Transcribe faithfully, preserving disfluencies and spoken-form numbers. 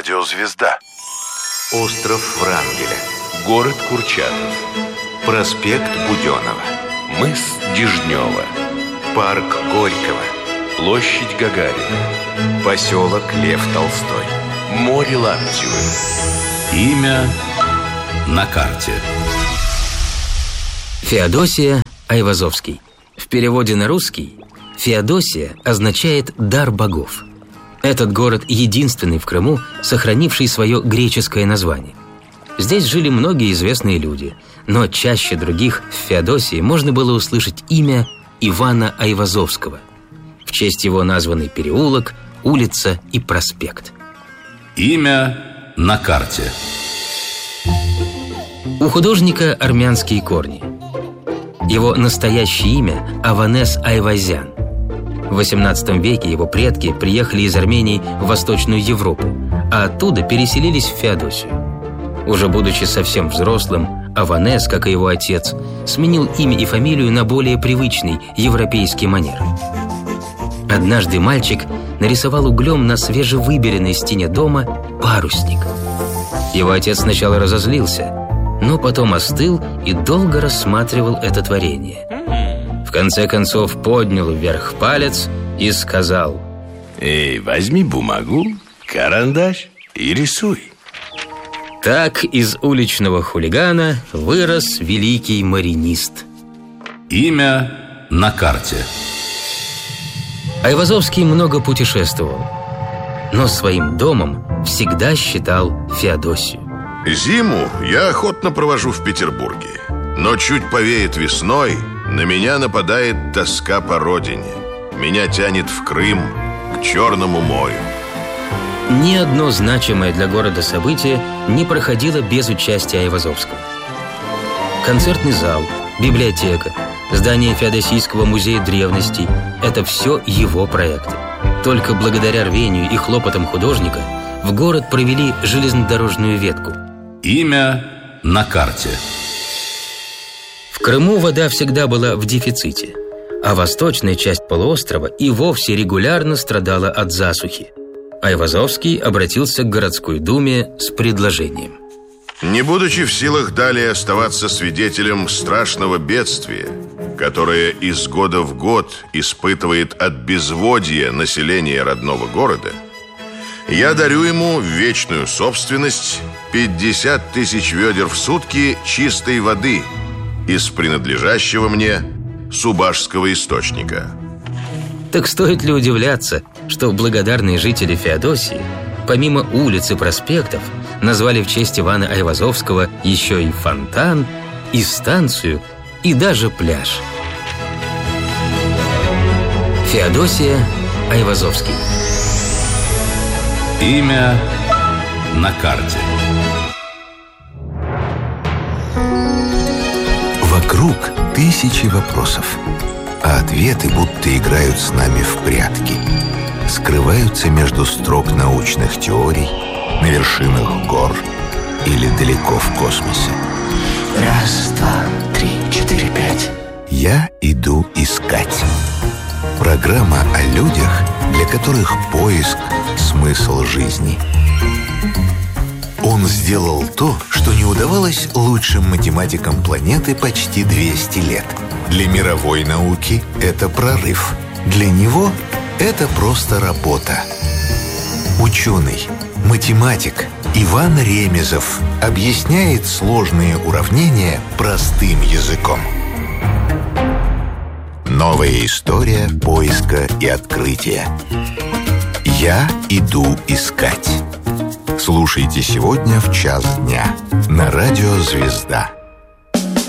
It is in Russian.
Радио «Звезда». Остров Врангеля. Город Курчатов. Проспект Буденова. Мыс Дежнева. Парк Горького. Площадь Гагарина. Поселок Лев Толстой. Море Лаптевы. Имя на карте. Феодосия Айвазовский. В переводе на русский Феодосия означает «дар богов». Этот город единственный в Крыму, сохранивший свое греческое название. Здесь жили многие известные люди, но чаще других в Феодосии можно было услышать имя Ивана Айвазовского. В честь его названы переулок, улица и проспект. Имя на карте. У художника армянские корни. Его настоящее имя – Аванес Айвазян. В восемнадцатом веке его предки приехали из Армении в Восточную Европу, а оттуда переселились в Феодосию. Уже будучи совсем взрослым, Аванес, как и его отец, сменил имя и фамилию на более привычный европейский манер. Однажды мальчик нарисовал углем на свежевыбеленной стене дома парусник. Его отец сначала разозлился, но потом остыл и долго рассматривал это творение. В конце концов поднял вверх палец и сказал: «Эй, возьми бумагу, карандаш и рисуй». Так из уличного хулигана вырос великий маринист. Имя на карте. Айвазовский много путешествовал, но своим домом всегда считал Феодосию. Зиму я охотно провожу в Петербурге, но чуть повеет весной, на меня нападает тоска по родине. Меня тянет в Крым, к Черному морю. Ни одно значимое для города событие не проходило без участия Айвазовского. Концертный зал, библиотека, здание Феодосийского музея древностей – это все его проекты. Только благодаря рвению и хлопотам художника в город провели железнодорожную ветку. Имя на карте. В Крыму вода всегда была в дефиците, а восточная часть полуострова и вовсе регулярно страдала от засухи. Айвазовский обратился к городской думе с предложением. Не будучи в силах далее оставаться свидетелем страшного бедствия, которое из года в год испытывает от безводья население родного города, я дарю ему в вечную собственность пятьдесят тысяч ведер в сутки чистой воды из принадлежащего мне Субашского источника. Так стоит ли удивляться, что благодарные жители Феодосии, помимо улиц и проспектов, назвали в честь Ивана Айвазовского еще и фонтан, и станцию, и даже пляж. Феодосия Айвазовский. Имя на карте. Вокруг тысячи вопросов, а ответы будто играют с нами в прятки. Скрываются между строк научных теорий, на вершинах гор или далеко в космосе. Раз, два, три, четыре, пять. Я иду искать. Программа о людях, для которых поиск – смысл жизни. Он сделал то, что не удавалось лучшим математикам планеты почти двести лет. Для мировой науки это прорыв. Для него это просто работа. Ученый, математик Иван Ремезов объясняет сложные уравнения простым языком. Новая история поиска и открытия. Я иду искать. Слушайте сегодня в час дня на радио «Звезда».